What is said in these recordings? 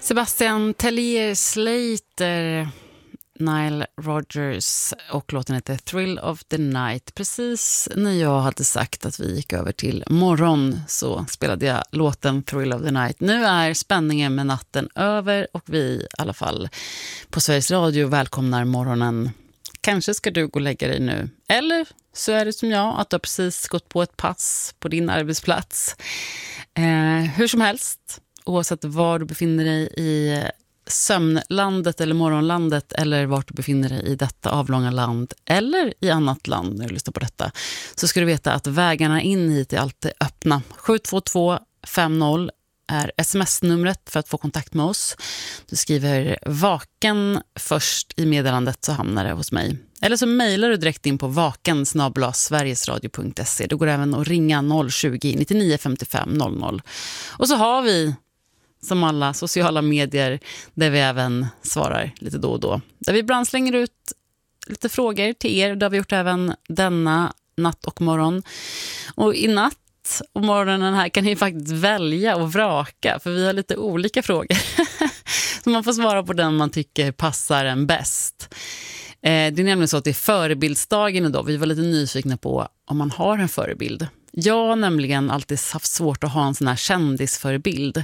Sebastian Tellier, Slater, Nile Rodgers och låten heter Thrill of the Night. Precis när jag hade sagt att vi gick över till morgon så spelade jag låten Thrill of the Night. Nu är spänningen med natten över och vi i alla fall på Sveriges Radio välkomnar morgonen. Kanske ska du gå och lägga dig nu. Eller så är det som jag att du har precis gått på ett pass på din arbetsplats. Hur som helst, oavsett var du befinner dig i sömnlandet eller morgonlandet eller vart du befinner dig i detta avlånga land eller i annat land när du lyssnar på detta, så ska du veta att vägarna in hit är alltid öppna. 72250 är sms-numret för att få kontakt med oss. Du skriver vaken först i meddelandet så hamnar det hos mig. Eller så mejlar du direkt in på vaken@sverigesradio.se. Då går det även att ringa 020 99 55 00. Och så har vi som alla sociala medier där vi även svarar lite då och då. Där vi ibland slänger ut lite frågor till er. Det har vi gjort även denna natt och morgon. Och i natt och morgonen här kan ni faktiskt välja och vraka. För vi har lite olika frågor. Så man får svara på den man tycker passar en bäst. Det är nämligen så att det är förebildsdagen idag. Vi var lite nyfikna på om man har en förebild. Jag har nämligen alltid haft svårt att ha en sån här kändisförebild.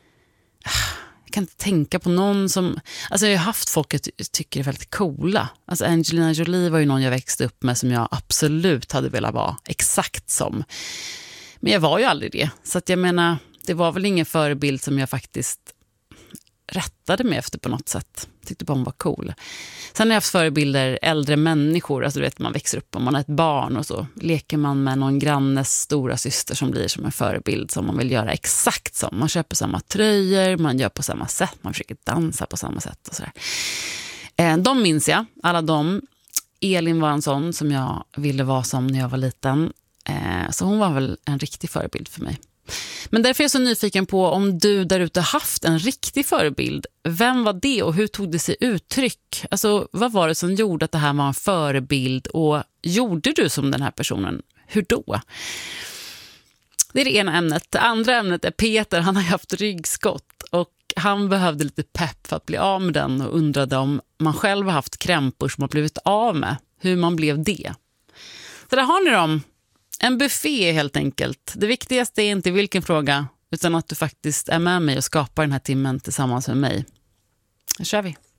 Jag kan inte tänka på någon som... Alltså jag har haft folk jag tycker är väldigt coola. Alltså Angelina Jolie var ju någon jag växte upp med som jag absolut hade velat vara exakt som. Men jag var ju aldrig det. Så att jag menar, det var väl ingen förebild som jag faktiskt rättade mig efter på något sätt. Tyckte bara hon var cool. Sen har jag haft förebilder äldre människor. Alltså du vet, man växer upp och man är ett barn och så leker man med någon grannes stora syster som blir som en förebild som man vill göra exakt som. Man köper samma tröjor, man gör på samma sätt, man försöker dansa på samma sätt och sådär. De minns jag, alla de. Elin var en sån som jag ville vara som när jag var liten. Så hon var väl en riktig förebild för mig. Men därför är jag så nyfiken på om du där ute haft en riktig förebild. Vem var det och hur tog det sig uttryck? Alltså vad var det som gjorde att det här var en förebild och gjorde du som den här personen? Hur då? Det är det ena ämnet. Det andra ämnet är Peter, han har haft ryggskott och han behövde lite pepp för att bli av med den och undrade om man själv har haft krämpor som har blivit av med. Hur man blev det. Så där har ni dem. En buffé helt enkelt. Det viktigaste är inte vilken fråga utan att du faktiskt är med mig och skapar den här timmen tillsammans med mig. Nu kör vi.